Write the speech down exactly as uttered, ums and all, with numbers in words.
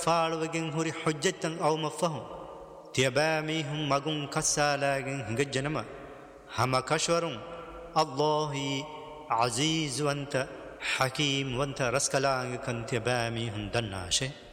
فالوغن هوري حجة أو مفهم تيباميهم مغن كسالاغن هنجنما هما كشورون الله عزيز وانت حكيم وانت رسكلاغن كن تيباميهم دناشي